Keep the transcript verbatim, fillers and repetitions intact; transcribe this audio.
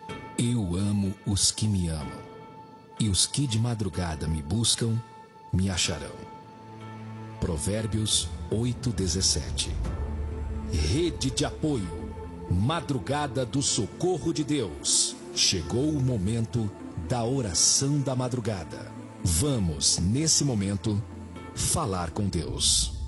Eu amo os que me amam, e os que de madrugada me buscam, me acharão. Provérbios oito, dezessete. Rede de apoio, madrugada do socorro de Deus. Chegou o momento da oração da madrugada. Vamos, nesse momento, falar com Deus.